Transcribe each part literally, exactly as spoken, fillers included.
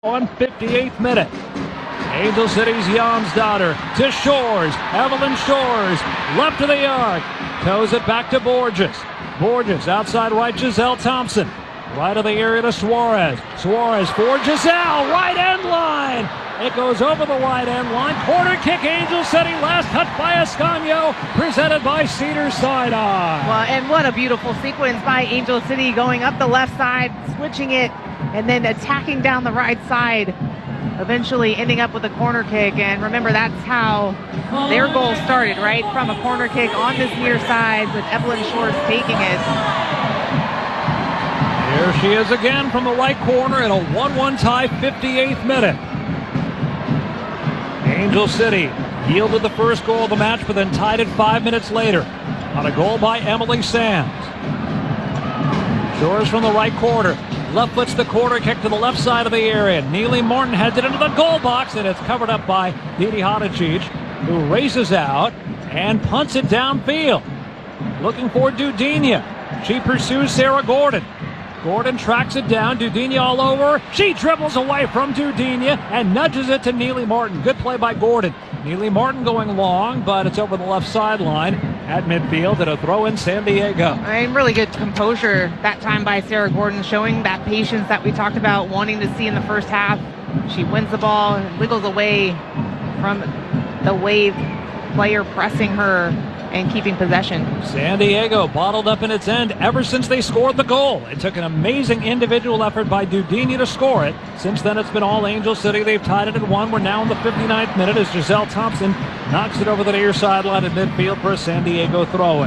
On fifty-eighth minute. Angel City's Jonsdottir to Shores. Evelyn Shores left of the arc. Toes it back to Borges. Borges outside right, Giselle Thompson. Right of the area to Suarez. Suarez for Giselle. Right end line. It goes over the right end line. Corner kick, Angel City. Last cut by Ascanio. Presented by Cedar Sinai. Well, and what a beautiful sequence by Angel City, going up the left side, switching it, and then attacking down the right side, eventually ending up with a corner kick. And remember, that's how their goal started, right? From a corner kick on this near side with Evelyn Shores taking it. Here she is again from the right corner in a one one tie, fifty-eighth minute. Angel City yielded the first goal of the match, but then tied it five minutes later on a goal by Emily Sams. Shores from the right corner. Left foot's the corner kick to the left side of the area. Neely Martin heads it into the goal box, and it's covered up by Didi Hadicic, who races out and punts it downfield. Looking for Dudinia. She pursues Sarah Gordon. Gordon tracks it down. Dudinia all over. She dribbles away from Dudinia and nudges it to Neely Martin. Good play by Gordon. Neely Martin going long, but it's over the left sideline at midfield, and a throw in San Diego. And really good composure that time by Sarah Gordon, showing that patience that we talked about wanting to see in the first half. She wins the ball and wiggles away from the Wave player pressing her and keeping possession. San Diego bottled up in its end ever since they scored the goal. It took an amazing individual effort by Dudinia to score it. Since then, it's been all Angel City. They've tied it at one. We're now in the fifty-ninth minute as Giselle Thompson knocks it over the near sideline at midfield for a San Diego throw-in.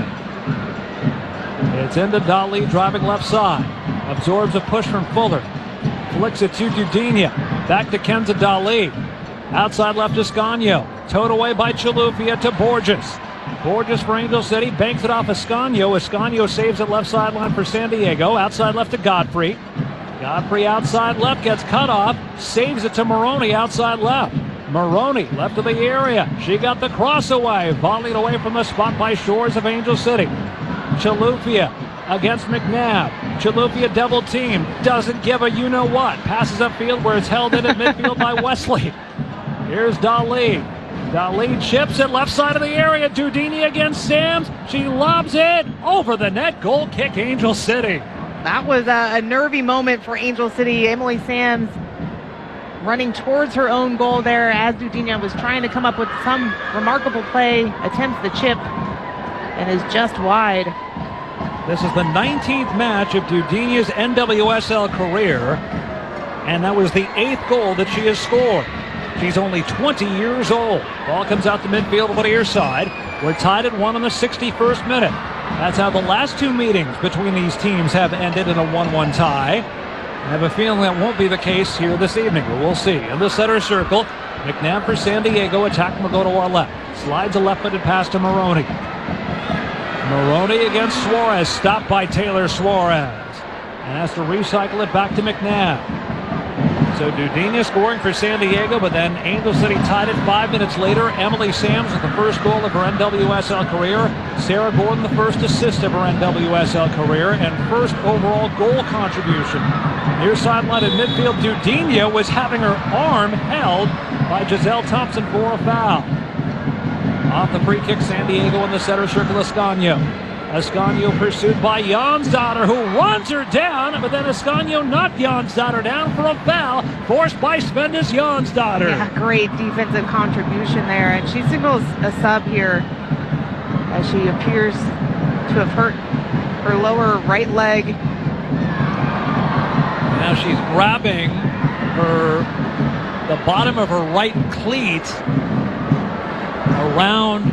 It's into Dali driving left side. Absorbs a push from Fuller. Flicks it to Dudinia. Back to Kenza Dali. Outside left Ascanio. Towed away by Chilufya to Borges. Borges for Angel City, banks it off Ascanio. Ascanio saves it left sideline for San Diego. Outside left to Godfrey. Godfrey outside left gets cut off. Saves it to Maroney outside left. Maroney left of the area. She got the cross away. Volleyed away from the spot by Shores of Angel City. Chilufya against McNabb. Chilufya double team. Doesn't give a you-know-what. Passes upfield where it's held in at midfield by Wesley. Here's Dali. Dali chips it left side of the area. Dudinia against Sams. She lobs it over the net. Goal kick, Angel City. That was a, a nervy moment for Angel City. Emily Sams running towards her own goal there as Dudinia was trying to come up with some remarkable play. Attempts the chip and is just wide. This is the nineteenth match of Dudinia's N W S L career, and that was the eighth goal that she has scored. She's only twenty years old. Ball comes out the midfield over the near side. We're tied at one in the sixty-first minute. That's how the last two meetings between these teams have ended in a one one tie. I have a feeling that won't be the case here this evening, but we'll see. In the center circle, McNabb for San Diego. Attack will go to our left. Slides a left-footed pass to Maroney. Maroney against Suarez. Stopped by Taylor Suarez. And has to recycle it back to McNabb. So Dudinia scoring for San Diego, but then Angel City tied it five minutes later. Emily Sams with the first goal of her N W S L career. Sarah Gordon the first assist of her N W S L career and first overall goal contribution. Near sideline at midfield, Dudinia was having her arm held by Giselle Thompson for a foul. Off the free kick, San Diego in the center circle, Ascanio. Ascanio pursued by Jonsdottir, who runs her down, but then Ascanio knocked Jonsdottir down for a foul, forced by Svendis Jonsdottir. Yeah, great defensive contribution there, and she signals a sub here as she appears to have hurt her lower right leg. Now she's grabbing her, the bottom of her right cleat around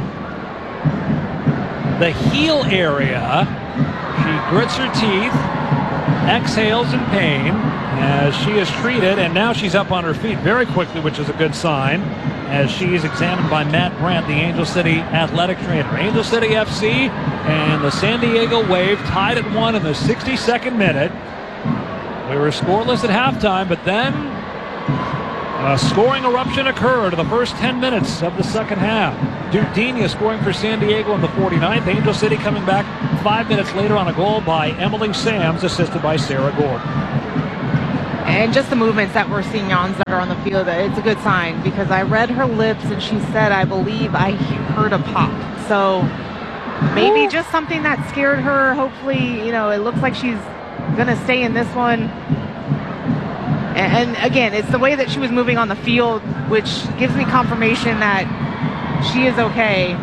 the heel area. She grits her teeth, exhales in pain as she is treated, and now she's up on her feet very quickly, which is a good sign, as she is examined by Matt Brandt, the Angel City athletic trainer. Angel City F C and the San Diego Wave tied at one in the sixty-second minute. We were scoreless at halftime, but then a scoring eruption occurred in the first ten minutes of the second half. Dudinia scoring for San Diego in the forty-ninth. Angel City coming back five minutes later on a goal by Emily Sams, assisted by Sarah Gordon. And just the movements that we're seeing Jans that are on the field, it's a good sign because I read her lips and she said, I believe I heard a pop. So maybe just something that scared her. Hopefully, you know, it looks like she's going to stay in this one. And, and again, it's the way that she was moving on the field, which gives me confirmation that she is okay.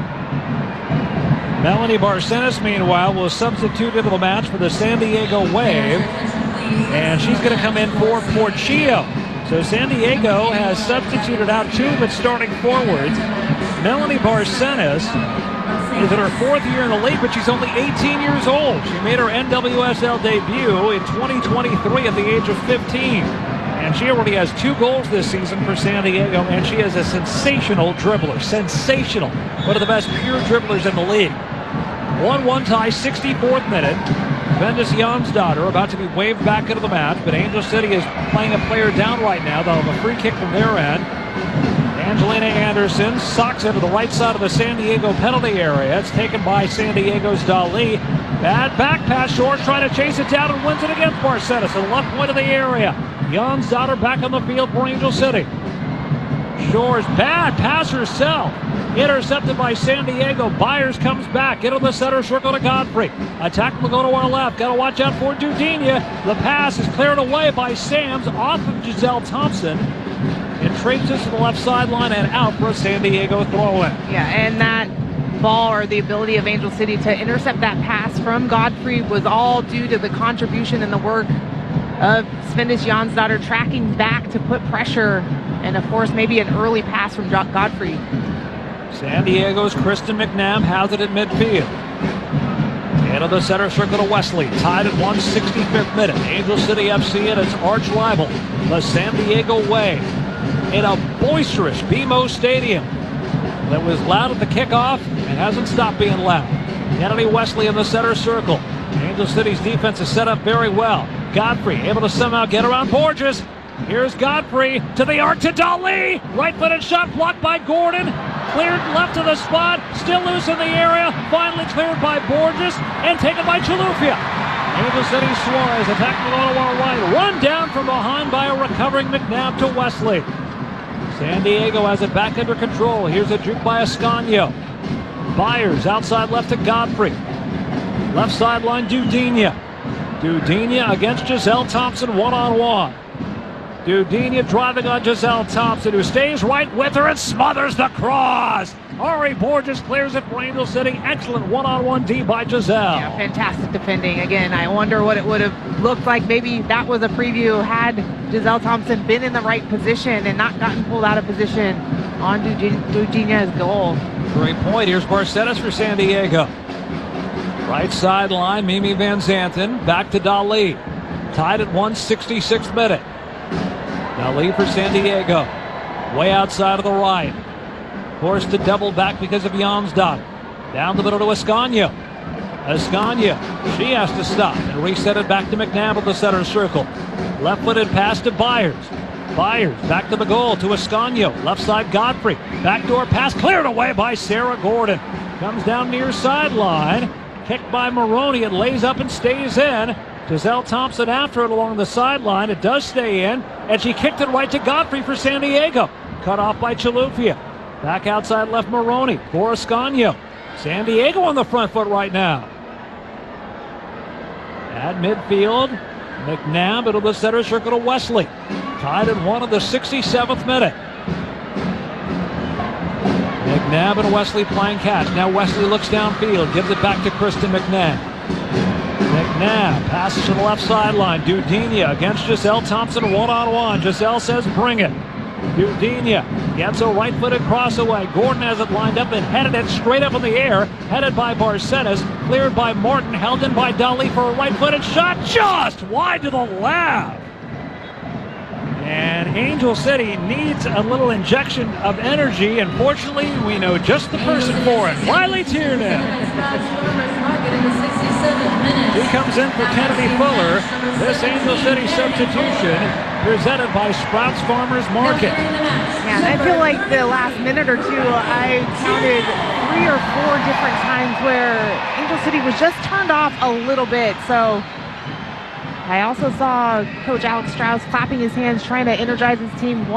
Melanie Barcenas, meanwhile, will substitute into the match for the San Diego Wave. And she's going to come in for Portillo. So San Diego has substituted out two of its starting forwards. Melanie Barcenas is in her fourth year in the league, but she's only eighteen years old. She made her N W S L debut in twenty twenty-three at the age of fifteen. And she already has two goals this season for San Diego, and she is a sensational dribbler. Sensational. One of the best pure dribblers in the league. one one tie, sixty-fourth minute. Vendis Jansdottir about to be waved back into the match, but Angel City is playing a player down right now. They'll have a free kick from their end. Angelina Anderson socks into the right side of the San Diego penalty area. It's taken by San Diego's Dali. Bad back pass. Shores trying to chase it down and wins it against Barcenas at the left point of the area. Jansdottir back on the field for Angel City. Shores, bad pass herself. Intercepted by San Diego. Byers comes back into the center circle to Godfrey. Attack will go to our left. Got to watch out for Dudinha. The pass is cleared away by Sams off of Giselle Thompson. It traces to the left sideline and out for a San Diego throw-in. Yeah, and that ball or the ability of Angel City to intercept that pass from Godfrey was all due to the contribution and the work of Svendis Jansdottir tracking back to put pressure and, of course, maybe an early pass from Godfrey. San Diego's Kristen McNabb has it at midfield. Into the center circle to Wesley. Tied at one sixty-fifth minute. Angel City F C and its arch rival, the San Diego Wave, in a boisterous B M O Stadium that was loud at the kickoff and hasn't stopped being loud. Kennedy Wesley in the center circle. Angel City's defense is set up very well. Godfrey able to somehow get around Borges. Here's Godfrey to the arc to Dali. Right-footed shot blocked by Gordon. Cleared left of the spot. Still loose in the area. Finally cleared by Borges and taken by Chilufya. Angel City Suarez attacking on our right. Run down from behind by a recovering McNabb to Wesley. San Diego has it back under control. Here's a juke by Ascanio. Byers outside left to Godfrey. Left sideline Dudinha. Dudinha against Giselle Thompson one-on-one. Dudinha driving on Giselle Thompson, who stays right with her and smothers the cross. Ari Borges clears it for Angel City. Excellent one-on-one D by Giselle. Yeah, fantastic defending. Again, I wonder what it would have looked like. Maybe that was a preview had Giselle Thompson been in the right position and not gotten pulled out of position on Dudinha's goal. Great point. Here's Barcenas for San Diego. Right sideline, Mimi Van Zanten. Back to Dali. Tied at one sixty-sixth minute. Dali for San Diego. Way outside of the right. Forced to double back because of Jansdottir. Down the middle to Ascanio. Ascanio, she has to stop and reset it back to McNabb at the center circle. Left-footed pass to Byers. Byers back to the goal to Ascanio. Left side Godfrey. Backdoor pass cleared away by Sarah Gordon. Comes down near sideline. Kicked by Maroney. It lays up and stays in. Giselle Thompson after it along the sideline. It does stay in. And she kicked it right to Godfrey for San Diego. Cut off by Chilufya. Back outside left Maroney for Ascanio. San Diego on the front foot right now. At midfield, McNabb into the center circle to Wesley. Tied at one of the sixty-seventh minute. McNabb and Wesley playing catch. Now Wesley looks downfield, gives it back to Kristen McNabb. McNabb passes to the left sideline. Dudinha against Giselle Thompson one-on-one. Giselle says bring it. Dudinha gets a right-footed cross away. Gordon has it lined up and headed it straight up in the air. Headed by Barcenas. Cleared by Martin. Held in by Dali for a right-footed shot. Just wide to the left. And Angel City needs a little injection of energy. And fortunately, we know just the person for it. Riley Tiernan. He comes in for Kennedy Fuller. This Angel City substitution presented by Sprouts Farmers Market. Yeah, and I feel like the last minute or two, I counted three or four different times where Angel City was just turned off a little bit. So I also saw Coach Alex Strauss clapping his hands, trying to energize his team.